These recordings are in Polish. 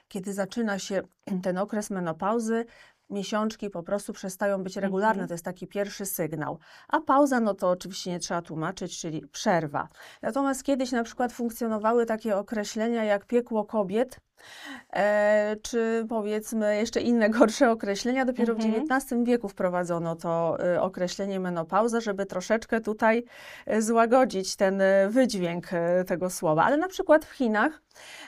kiedy zaczyna się ten okres menopauzy, miesiączki po prostu przestają być regularne. To jest taki pierwszy sygnał. A pauza, no to oczywiście nie trzeba tłumaczyć, czyli przerwa. Natomiast kiedyś na przykład funkcjonowały takie określenia jak piekło kobiet, czy powiedzmy jeszcze inne gorsze określenia. Dopiero w XIX wieku wprowadzono to określenie menopauza, żeby troszeczkę tutaj złagodzić ten wydźwięk tego słowa. Ale na przykład w Chinach,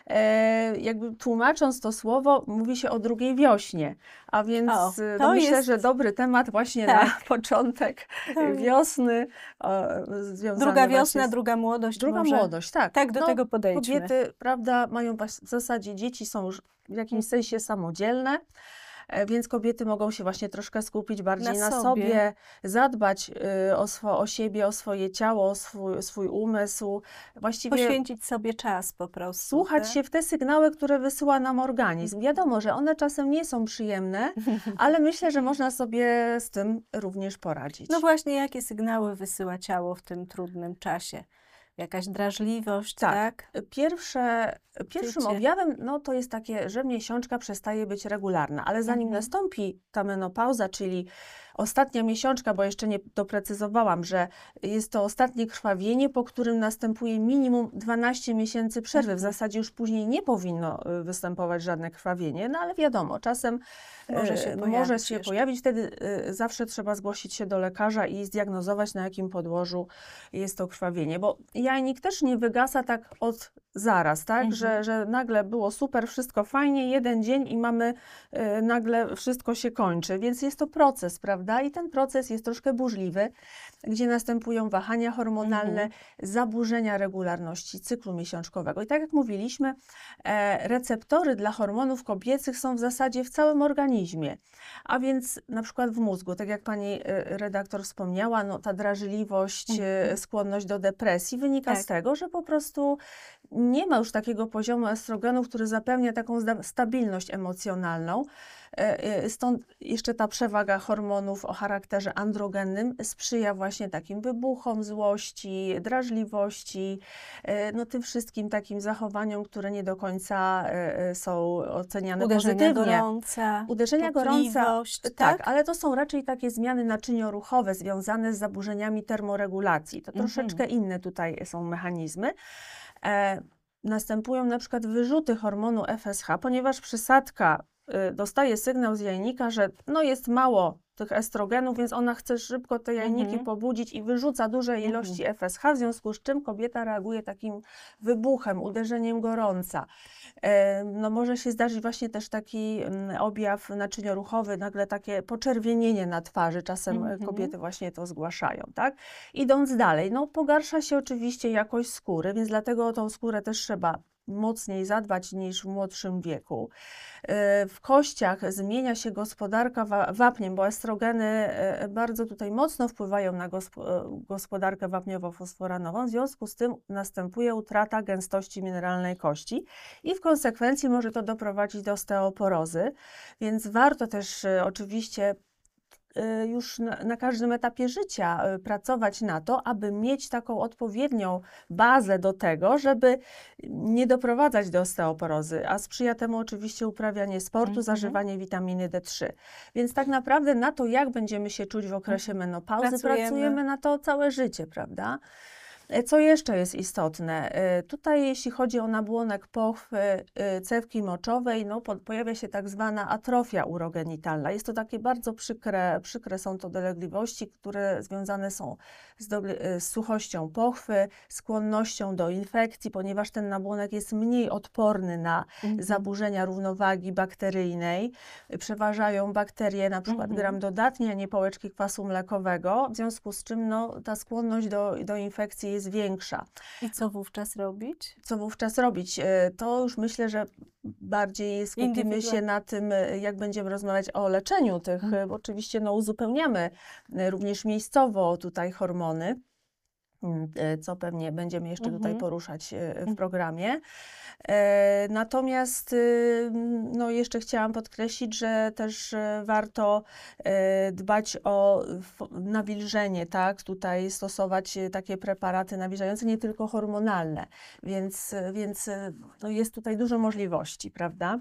jakby tłumacząc to słowo, mówi się o drugiej wiośnie. A więc no myślę, że dobry temat właśnie na początek wiosny. Druga wiosna, druga młodość. Druga młodość, tak. Tak do tego podejdźmy. Kobiety, prawda, mają w zasadzie dzieci, są już w jakimś sensie samodzielne, więc kobiety mogą się właśnie troszkę skupić bardziej na sobie, zadbać o siebie, o swoje ciało, o swój umysł. Właściwie poświęcić sobie czas po prostu. Słuchać się w te sygnały, które wysyła nam organizm. Wiadomo, że one czasem nie są przyjemne, ale myślę, że można sobie z tym również poradzić. No właśnie, jakie sygnały wysyła ciało w tym trudnym czasie? Jakaś drażliwość, tak? Pierwszym objawem no, to jest takie, że miesiączka przestaje być regularna, ale zanim nastąpi ta menopauza, czyli ostatnia miesiączka, bo jeszcze nie doprecyzowałam, że jest to ostatnie krwawienie, po którym następuje minimum 12 miesięcy przerwy. W zasadzie już później nie powinno występować żadne krwawienie, no ale wiadomo, czasem może się pojawić. Wtedy zawsze trzeba zgłosić się do lekarza i zdiagnozować, na jakim podłożu jest to krwawienie, bo jajnik też nie wygasa tak od zaraz, tak? Że nagle było super, wszystko fajnie, jeden dzień i mamy nagle wszystko się kończy, więc jest to proces, prawda? I ten proces jest troszkę burzliwy, gdzie następują wahania hormonalne, zaburzenia regularności cyklu miesiączkowego. I tak jak mówiliśmy, receptory dla hormonów kobiecych są w zasadzie w całym organizmie, a więc na przykład w mózgu, tak jak pani redaktor wspomniała, no, ta drażliwość, skłonność do depresji wynika z tego, że po prostu nie ma już takiego poziomu estrogenu, który zapewnia taką stabilność emocjonalną. Stąd jeszcze ta przewaga hormonów o charakterze androgennym sprzyja właśnie takim wybuchom złości, drażliwości, no tym wszystkim takim zachowaniom, które nie do końca są oceniane pozytywnie. Uderzenia gorąca, tak, ale to są raczej takie zmiany naczynioruchowe związane z zaburzeniami termoregulacji. To troszeczkę inne tutaj są mechanizmy. Następują na przykład wyrzuty hormonu FSH, ponieważ przysadka dostaje sygnał z jajnika, że no jest mało tych estrogenów, więc ona chce szybko te jajniki pobudzić i wyrzuca duże ilości FSH, w związku z czym kobieta reaguje takim wybuchem, uderzeniem gorąca. No może się zdarzyć właśnie też taki objaw naczynioruchowy, nagle takie poczerwienienie na twarzy, czasem kobiety właśnie to zgłaszają, tak? Idąc dalej, no pogarsza się oczywiście jakość skóry, więc dlatego o tą skórę też trzeba mocniej zadbać niż w młodszym wieku. W kościach zmienia się gospodarka wapniem, bo estrogeny bardzo tutaj mocno wpływają na gospodarkę wapniowo-fosforanową. W związku z tym następuje utrata gęstości mineralnej kości i w konsekwencji może to doprowadzić do osteoporozy, więc warto też oczywiście już na każdym etapie życia pracować na to, aby mieć taką odpowiednią bazę do tego, żeby nie doprowadzać do osteoporozy, a sprzyja temu oczywiście uprawianie sportu, zażywanie witaminy D3. Więc tak naprawdę na to, jak będziemy się czuć w okresie menopauzy, pracujemy na to całe życie, prawda? Co jeszcze jest istotne? Tutaj jeśli chodzi o nabłonek pochwy cewki moczowej, no, pojawia się tak zwana atrofia urogenitalna. Jest to takie bardzo przykre są to dolegliwości, które związane są z suchością pochwy, skłonnością do infekcji, ponieważ ten nabłonek jest mniej odporny na zaburzenia równowagi bakteryjnej. Przeważają bakterie, na przykład gram dodatni, a nie pałeczki kwasu mlekowego, w związku z czym no, ta skłonność do infekcji jest większa. I co wówczas robić? Co wówczas robić? To już myślę, że bardziej skupimy się na tym, jak będziemy rozmawiać o leczeniu tych, bo oczywiście no, uzupełniamy również miejscowo tutaj hormony, co pewnie będziemy jeszcze tutaj poruszać w programie. Natomiast no, jeszcze chciałam podkreślić, że też warto dbać o nawilżenie, tak? Tutaj stosować takie preparaty nawilżające, nie tylko hormonalne, więc no, jest tutaj dużo możliwości, prawda?